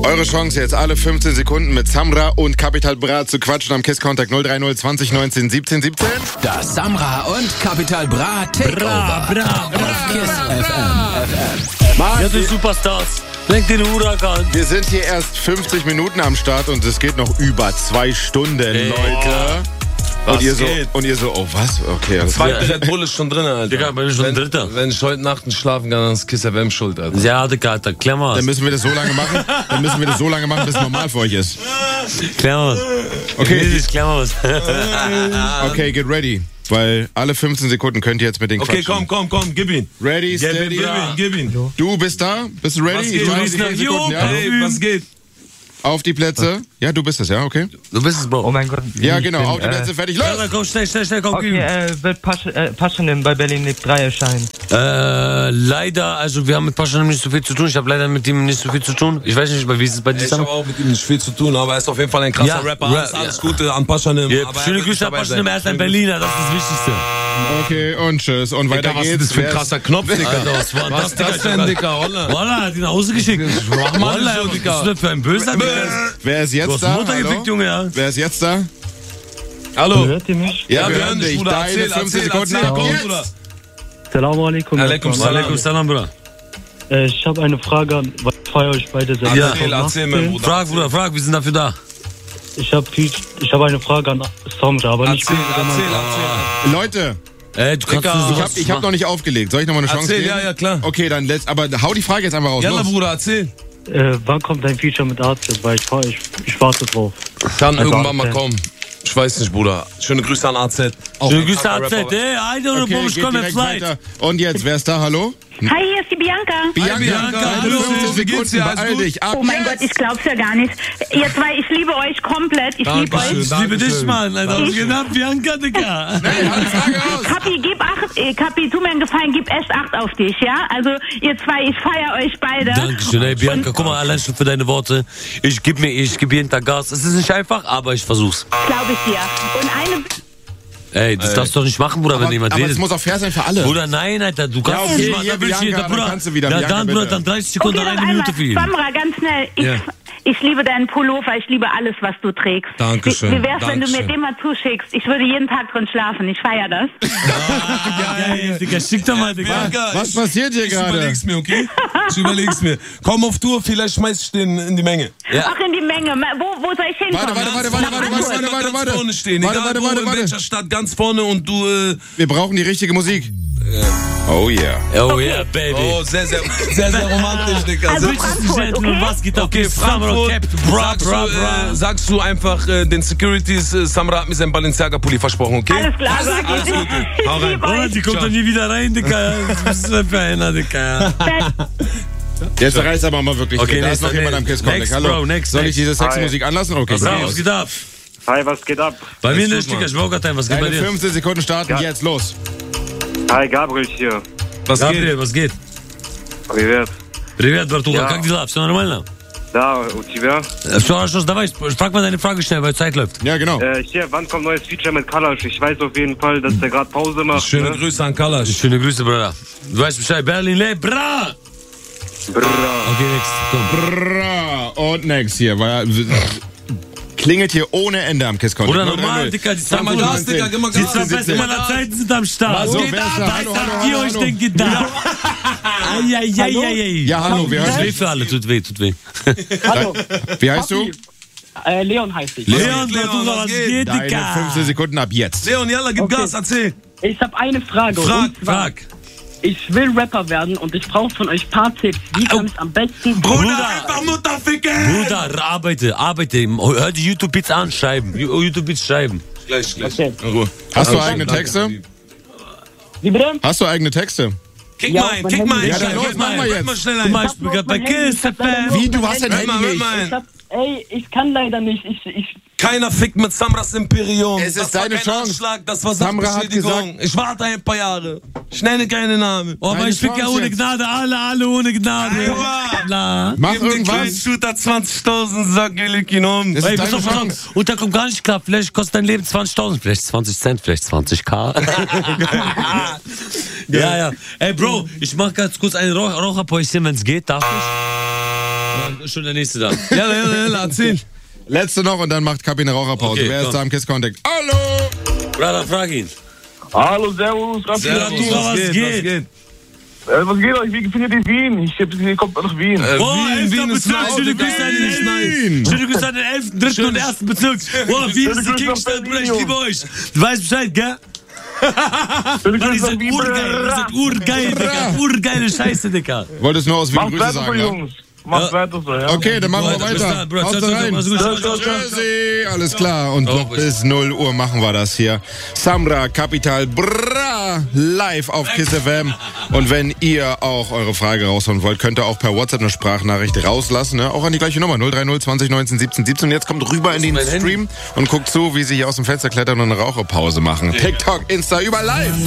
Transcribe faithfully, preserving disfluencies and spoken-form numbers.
Eure Chance jetzt alle fünfzehn Sekunden mit Samra und Capital Bra zu quatschen am KISS-Kontakt null drei null zwanzig neunzehn siebzehn siebzehn. Das Samra und Capital Bra Takeover Bra, bra, bra, auf KISS bra, F M. Mann, Ja, die Superstars. Lenk den Huracan. wir sind hier erst fünfzig Minuten am Start und es geht noch über zwei Stunden, Ey, Leute. Was Und ihr, so, geht? und ihr so, oh was? Okay. Das Zweite Red Bull ist schon drin, Alter. Digga, bei mir schon wenn, Dritter. Wenn ich heute Nacht nicht schlafen kann, dann ist KISS F M schuld, Alter. Ja, Digga, Alter, klär mal dann was. müssen wir das so lange machen, dann müssen wir das so lange machen, bis es normal für euch ist. Klär mal was. Okay. Ich klär mal was. Okay, get ready. Weil alle fünfzehn Sekunden könnt ihr jetzt mit den Okay, quatschen. komm, komm, komm, gib ihn. Ready, Gib ihn, steady. gib ihn, gib ihn. Du bist da? Bist du ready? Was geht? Ich Du weiß, bist die nach zehn Sekunden, ja? Hey, was geht? Auf die Plätze. Ja, du bist es, ja, okay. Du bist es, Bro. Oh mein Gott. Ja, ich genau, bin, auf die äh, Plätze, fertig, Ja, dann los! komm, schnell, schnell, schnell, komm, Okay, gib ihm. äh, wird Pasch, äh, Paschanim bei Berlin League drei erscheinen? Äh, leider, also wir haben mit Paschanim nicht so viel zu tun. Ich habe leider mit ihm nicht so viel zu tun. Ich weiß nicht, wie ist es bei dir? Ich habe auch mit ihm nicht viel zu tun, aber er ist auf jeden Fall ein krasser Ja, Rapper. Ra- Alles, alles ja. Gute an Paschanim. Ja, aber er schöne wird Grüße nicht an dabei Paschanim, sein. er ist ein Berliner, das ist das Wichtigste. Okay, und tschüss. Und weiter Digga, was geht's. ist das für ein Wer ist- krasser Knopf, Digga? Alter, was war Was das, ist das Digga? denn, Digga? Holla. Wallah, hat ihn nach Hause geschickt. Mach mal Wallah, so, was Digga. ist das für ein Böser? Digga? Wer ist Du jetzt hast da? Mutter Hallo? gefickt, Junge, ja. Wer ist jetzt da? Hallo. Hört ihr mich? Ja, wir hören dich, Bruder. Deine Erzähl, fünfzehn erzähl, Sekunden erzähl. ab Komm, jetzt. Bruder. Assalamu alaikum. Alaikum erstmal. salam. Alaikum salam, Bruder. Äh, ich habe eine Frage an, weil ich feiere euch beide sehr. Ja. Erzähl, erzähl, mein Bruder. Frag, Bruder, frag, wir sind dafür da. Ich habe ich hab eine Frage an Samra, aber nicht Erzähl, viel. erzähl, erzähl. Leute, Ey, du kannst Digga, nur so ich habe ich hab noch nicht aufgelegt. Soll ich noch mal eine Chance Erzähl, geben? ja, ja, klar. Okay, dann let's, aber hau die Frage jetzt einfach raus. Jalla, Los. Bruder, erzähl. Äh, wann kommt dein Feature mit Arzt? Weil ich, fahr- ich, ich warte drauf. Kann Also, irgendwann mal okay. kommen. Ich weiß nicht, Bruder. Schöne Grüße an A Z. Schöne Grüße krasser A Z, Rapper. ey, Alter, oder Okay, Busch, geht komm, direkt flight. weiter. Und jetzt, wer ist da? Hallo? Hi, hier ist die Bianca. Bianca, Bianca, deine hallo. fünfzehn Wie geht's dir? Sekunden, Alles beeil gut? dich. Ab Oh mein jetzt. Gott, ich glaub's ja gar nicht. Ihr zwei, ich liebe euch komplett. Ich liebe Dankeschön. euch. Ich liebe dich, Dankeschön. Mann, Alter. Was geht ab, Bianca, Digga? Nein, hau die Frage raus. Kapi, gib acht, äh, Kapi, tu mir einen Gefallen, gib echt acht auf dich, ja? Also, ihr zwei, ich feiere euch beide. Dankeschön, ey, Bianca, guck mal, allein schon für deine Worte. Ich geb mir, ich gebe jeden Tag Gas. Es ist nicht einfach, aber ich versuch's. Glaube ich dir. Und eine, Ey, das darfst du doch nicht machen, Bruder, Aber, wenn jemand aber es redet. muss auch fair sein für alle. Bruder, nein, Alter, du kannst Ja, okay, nicht machen. hier, Dann will ich Bianca, hier, dann Bruder. kannst du wieder, Ja, Bianca, dann, Bruder, bitte. dann dreißig Sekunden, okay, eine noch Minute einmal. für ihn. Samra, ganz schnell. Ich, Ja. ich liebe deinen Pullover, ich liebe alles, was du trägst. Dankeschön, Wie, wie wär's, wenn du mir Dankeschön. den mal zuschickst? Ich würde jeden Tag drin schlafen. Ich feiere das. Geil, Digga, schick doch mal, Digga. Bianca, Was ich- passiert hier Ich gerade? überleg's mir, okay? Ich überleg's mir. Komm auf Tour, vielleicht schmeiß ich den in die Menge. Ja. Ach, in die Menge. Ma- Wo, wo soll ich hinkommen? Warte, warte, warte, warte, Nach warte, Frankfurt? warte, warte, ganz warte. vorne stehen. Warte, Egal warte, wo, warte, in warte. welcher Stadt, ganz vorne und du... Äh, Wir brauchen die richtige Musik. Oh yeah. Oh yeah, baby. oh, sehr, sehr, sehr, sehr romantisch, Digga. Also Sehr- Ladies and Gentlemen, okay? was geht ab? Okay, Samra, Frankfurt, Captain, bra, sagst, bra, du, bra. äh, sagst du einfach äh, den Securities, äh, Samra hat mir sein Balenciaga-Pulli versprochen, okay? Alles klar, sag Alles ich. Gute. Hau rein. liebe Oder, euch. die kommt doch nie wieder rein, Digga. Was ist das für einer, Digga? Jetzt reißt aber mal wirklich. Okay, da ist nächster, noch jemand am next, Kiss-Comic. next, Hallo. Bro, next, Soll ich next. diese sexy Hi. Musik anlassen? Okay, Bra, von mir was aus. geht ab? Hi, was geht ab? Bei mir Alles nicht, gut, Digga. Ich brauch grad einen. Was geht bei Deine dir? fünfzehn Sekunden starten Ja. jetzt, los. Hi, Gabriel hier. Was geht? Gabriel, was geht? Привет. Привет, братуха, Ja. как дела? Все нормально? Да, у тебя? Все хорошо, давай, frag mal deine Frage schnell, weil Zeit läuft. Ja, genau. Äh, hier, wann kommt neues Feature mit Kalash? Ich weiß auf jeden Fall, dass der gerade Pause macht. Schöne ne? Grüße an Kalash. Schöne Grüße, Bruder. Du weißt Bescheid, Berlin, le, bra! Bra. Okay, next, komm. Bra. Und next hier. Weil, klingelt hier ohne Ende am Kiss-Comic. Bruder, normal, Digga, die Sag zwei mal Gas, Digga, gib mal Die Gas. zwei besten meiner Zeiten sind am Start. So, Was geht wer ist ab? da? Was Hallo, habt hallo, ihr hallo, euch hallo. denn gedacht? Eieieiei. Ja, hallo, wer Tut heißt weh du? für alle, tut weh, tut weh. Hallo, Wie heißt du? äh, Leon heißt ich. Leon, geht, Leon, Bruder, was was geht? geht, Deine Digga? fünfzehn Sekunden ab jetzt. Leon, Jalla, gib Okay. Gas, erzähl. Ich habe eine Frage. Frag, und zwar, Frag. ich will Rapper werden und ich brauche von euch ein paar Tipps. Wie kann ich am besten... Bruder, Bruder. einfach Mutter ficken. Bruder, arbeite, arbeite. Hör die YouTube-Beats an, schreiben. YouTube-Beats schreiben. Gleich, gleich. Okay. In Ruhe. Hast du Danke, eigene danke. Texte? Wie bitte? Hast du eigene Texte? Kick Ja, mal ein, mein kick Handy. mal ein. Ja, dann los, Rap mach mal rap jetzt. mal schnell Zum ein. Beispiel Ich hab bei noch mein Kiss Handy, F M. Wie, du hast dein Hör Handy mal, hör nicht? mal Ich ein. hab, ey, ich kann leider nicht. Ich, ich, Keiner fickt mit Samras Imperium. Es ist das war deine kein Chance. Anschlag, das war Samra hat Sachbeschädigung. Ich warte ein paar Jahre. Ich nenne keinen Namen. Oh, aber Keine ich fick ja Chance ohne jetzt. Gnade, alle, alle ohne Gnade. Alter. Na. Mach Gib den kleinen irgendwas. Shooter zwanzigtausend, sag ich ihn um. Das Ey, ist pass deine auf, pass Chance. auf. Und da kommt gar nicht klar. Vielleicht kostet dein Leben zwanzigtausend, vielleicht zwanzig Cent, vielleicht zwanzig K. Ja, ja. Ey, Bro, ich mach ganz kurz ein Rauch Raucherpäuschen, wenn's geht, darf ich? Dann ist schon der nächste da. Jalla, jalla, jalla, erzähl. Letzte noch und dann macht Kapi eine Raucherpause. Okay, Wer ist komm. da im Kiss Contact? Hallo! Bruder, frag ihn. Hallo, servus, Raffi. Servus. Äh, was geht? was geht euch? Wie findet ihr Wien? Ich hab gesehen, ihr kommt nach Wien. Äh, Boah, Wien, Wien elfter ist Bezirk, nice. schöne Grüße an Wien ist nice. den Schöne Grüße an den elften, dritten und ersten Bezirk. Boah, Wien ist die Grüße nach Kickstadt, Berlin, Bruder, ich Jungs. liebe euch. Du weißt Bescheid, gell? Schöne Mann, ihr Grüße seid nach Wien. urgeil, ihr seid urgeil, Digga. Urgeile Scheiße, Digga. Wolltest nur aus Wien Macht Grüße weiter so, sagen, ne? Jungs. Macht weiter so, ja. Okay, dann machen wir Bruder, bis weiter. dann, Bruder. Haut Ciao, ciao, rein. mach's gut. Ciao, ciao, ciao. Tschüssi, alles klar. Und Oh, noch bis null Uhr machen wir das hier. Samra, Capital Bra, live auf Kiss F M. Und wenn ihr auch eure Frage raushauen wollt, könnt ihr auch per WhatsApp eine Sprachnachricht rauslassen. Ne? Auch an die gleiche Nummer, null drei null zwanzig neunzehn siebzehn siebzehn. Und jetzt kommt rüber in den mein Handy? Stream und guckt zu, wie sie hier aus dem Fenster klettern und eine Raucherpause machen. TikTok, Insta, überall live.